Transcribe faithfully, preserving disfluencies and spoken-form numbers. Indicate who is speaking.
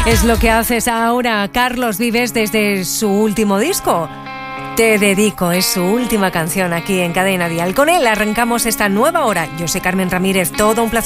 Speaker 1: Es lo que haces ahora, Carlos Vives, desde su último disco. Te dedico, es su última canción aquí en Cadena Dial. Con él arrancamos esta nueva hora. Yo soy Carmen Ramírez, todo un placer.